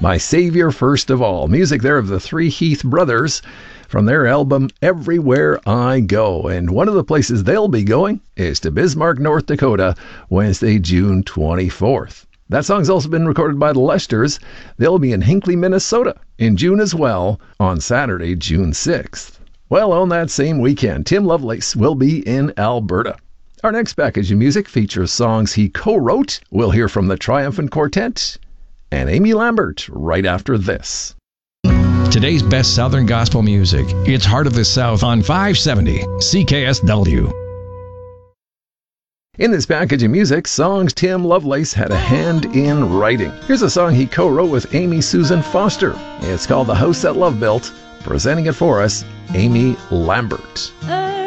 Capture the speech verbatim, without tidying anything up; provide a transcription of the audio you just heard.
My Savior First of All. Music there of the three Heath brothers from their album Everywhere I Go. And one of the places they'll be going is to Bismarck, North Dakota, Wednesday, June twenty-fourth. That song's also been recorded by the Lesters. They'll be in Hinckley, Minnesota in June as well on Saturday, June sixth. Well, on that same weekend, Tim Lovelace will be in Alberta. Our next package of music features songs he co-wrote. We'll hear from the Triumphant Quartet and Amy Lambert right after this. Today's best Southern gospel music. It's Heart of the South on five seventy C K S W. In this package of music, songs Tim Lovelace had a hand in writing. Here's a song he co-wrote with Amy Susan Foster. It's called The House That Love Built. Presenting it for us, Amy Lambert. Uh.